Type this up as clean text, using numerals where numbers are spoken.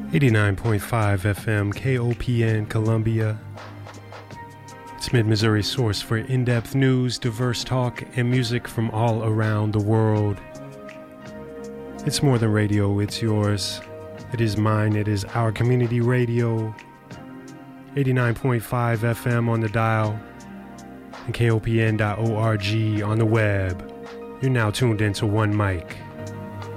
89.5 FM KOPN Columbia. It's Mid-Missouri source for in-depth news, diverse talk, and music from all around the world. It's more than radio, it's yours. It is mine, it is our community radio. 89.5 FM on the dial and KOPN.org on the web. You're now tuned into One Mic.